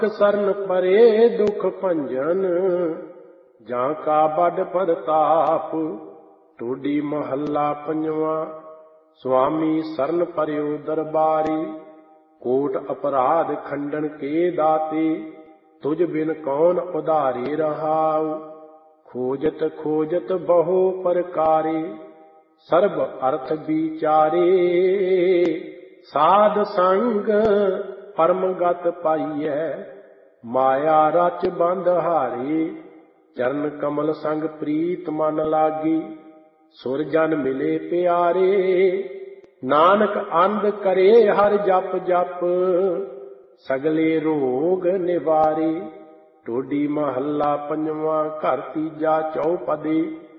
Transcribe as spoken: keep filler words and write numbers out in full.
ਸਰਨ ਪਰੇ ਦੁਖ ਭੰਜਨ, ਜਾਂ ਕਾ ਬਡ ਪ੍ਰਤਾਪ। ਟੋਡੀ ਮਹੱਲਾ ਪੰਜਵਾਂ। ਸੁਆਮੀ ਸਰਨ ਪਰਿਓ ਦਰਬਾਰੀ, ਕੋਟ ਅਪਰਾਧ ਖੰਡਨ ਕੇ ਦਾਤੇ। ਤੁਝ ਬਿਨ ਕੌਣ ਉਧਾਰੇ ਰਹਾਉ, ਖੋਜਤ ਖੋਜਤ ਬਹੁ ਪ੍ਰਕਾਰੇ। ਸਰਬ ਅਰਥ ਵਿਚਾਰੇ, ਸਾਧ ਸੰਗ ਪਰਮ ਗਤ ਪਾਈਐ। ਮਾਇਆ ਰਚ ਬੰਧ ਹਾਰੇ, ਚਰਨ ਕਮਲ ਸੰਗ ਪ੍ਰੀਤ ਮਨ ਲਾਗੀ। ਸੁਰ ਜਨ ਮਿਲੇ ਪਿਆਰੇ, ਨਾਨਕ ਅੰਧ ਕਰੇ ਹਰ ਜਪ ਜਪ। ਸਗਲੇ ਰੋਗ ਨਿਵਾਰੇ। ਟੋਡੀ ਮਹੱਲਾ ਪੰਜਵਾਂ। ਘਰ ਤੀਜਾ ਚੌਪਦੀ।